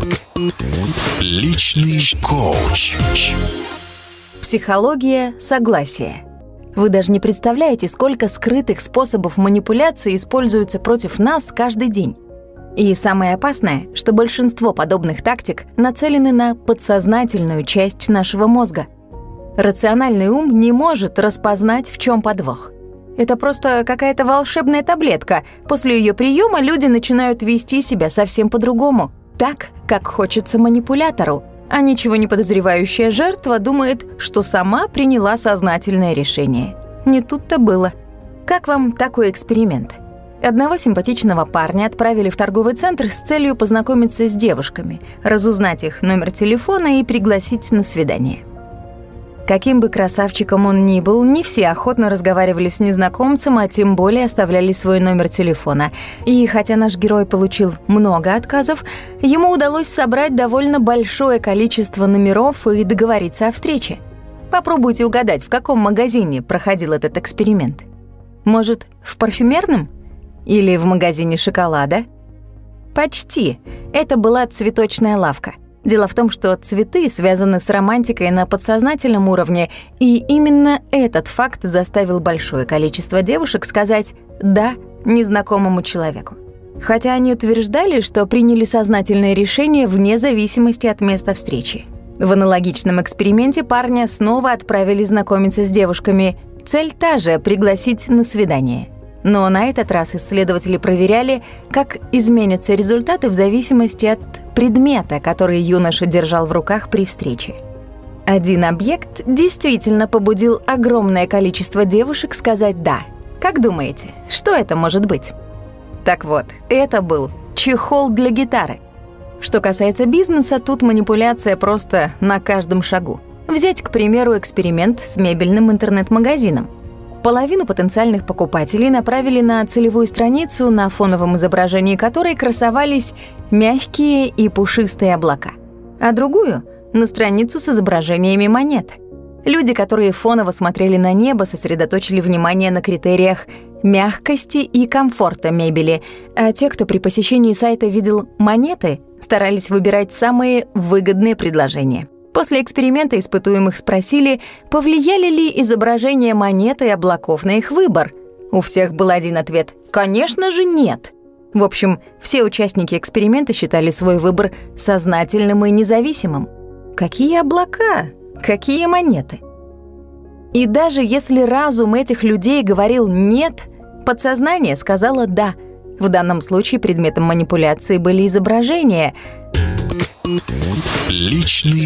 Личный коуч. Психология согласия. Вы даже не представляете, сколько скрытых способов манипуляции используются против нас каждый день. И самое опасное, что большинство подобных тактик нацелены на подсознательную часть нашего мозга. Рациональный ум не может распознать, в чем подвох. Это просто какая-то волшебная таблетка. После ее приема люди начинают вести себя совсем по-другому. Так, как хочется манипулятору. А ничего не подозревающая жертва думает, что сама приняла сознательное решение. Не тут-то было. Как вам такой эксперимент? Одного симпатичного парня отправили в торговый центр с целью познакомиться с девушками, разузнать их номер телефона и пригласить на свидание. Каким бы красавчиком он ни был, не все охотно разговаривали с незнакомцем, а тем более оставляли свой номер телефона. И хотя наш герой получил много отказов, ему удалось собрать довольно большое количество номеров и договориться о встрече. Попробуйте угадать, в каком магазине проходил этот эксперимент. Может, в парфюмерном? Или в магазине шоколада? Почти. Это была цветочная лавка. Дело в том, что цветы связаны с романтикой на подсознательном уровне, и именно этот факт заставил большое количество девушек сказать «да» незнакомому человеку. Хотя они утверждали, что приняли сознательное решение вне зависимости от места встречи. В аналогичном эксперименте парня снова отправили знакомиться с девушками. Цель та же — пригласить на свидание. Но на этот раз исследователи проверяли, как изменятся результаты в зависимости от предмета, который юноша держал в руках при встрече. Один объект действительно побудил огромное количество девушек сказать «да». Как думаете, что это может быть? Так вот, это был чехол для гитары. Что касается бизнеса, тут манипуляция просто на каждом шагу. Взять, к примеру, эксперимент с мебельным интернет-магазином. Половину потенциальных покупателей направили на целевую страницу, на фоновом изображении которой красовались мягкие и пушистые облака, а другую — на страницу с изображениями монет. Люди, которые фоново смотрели на небо, сосредоточили внимание на критериях мягкости и комфорта мебели, а те, кто при посещении сайта видел монеты, старались выбирать самые выгодные предложения. После эксперимента испытуемых спросили, повлияли ли изображения монет и облаков на их выбор. У всех был один ответ – конечно же нет. В общем, все участники эксперимента считали свой выбор сознательным и независимым. Какие облака? Какие монеты? И даже если разум этих людей говорил «нет», подсознание сказало «да». В данном случае предметом манипуляции были изображения. Личный